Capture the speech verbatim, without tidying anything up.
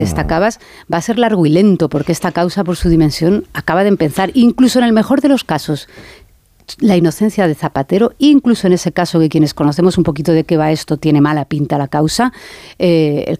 destacabas, va a ser largo y lento, porque esta causa, por su dimensión, acaba de empezar. Incluso en el mejor de los casos, la inocencia de Zapatero, incluso en ese caso que quienes conocemos un poquito de qué va esto, tiene mala pinta la causa, eh, el